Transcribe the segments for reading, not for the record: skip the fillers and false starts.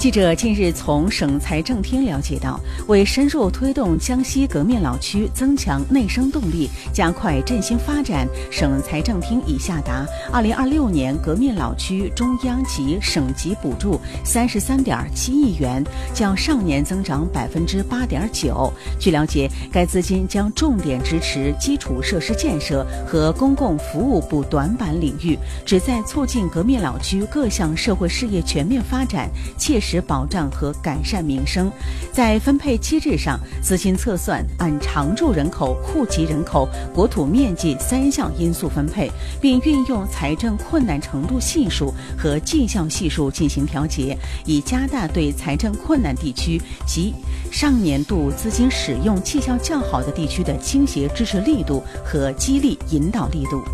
记者近日从省财政厅了解到，为深入推动江西革面老区增强内生动力，加快振兴发展，省财政厅已下达2026年革面老区中央及省级补助33.7亿元，较上年增长8.9%。据了解，该资金将重点支持基础设施建设和公共服务补短板领域，旨在促进革面老区各项社会事业全面发展，切实保障和改善民生。在分配机制上，资金测算按常住人口、户籍人口、国土面积3项因素分配，并运用财政困难程度系数和绩效系数进行调节，以加大对财政困难地区及上年度资金使用绩效较好的地区的倾斜支持力度和激励引导力度。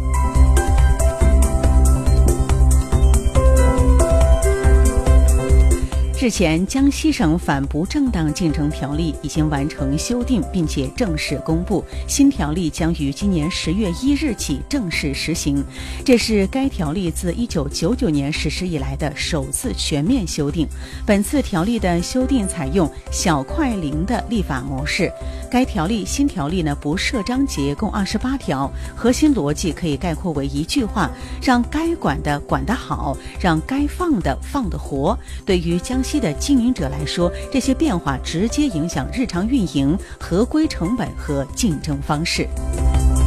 日前，江西省反不正当竞争条例已经完成修订，并且正式公布。新条例将于今年10月1日起正式实行。这是该条例自1999年实施以来的首次全面修订。本次条例的修订采用小快灵的立法模式。该新条例不设章节，共28条，核心逻辑可以概括为一句话：让该管的管得好，让该放的放得活。对于江西的经营者来说，这些变化直接影响日常运营、合规成本和竞争方式。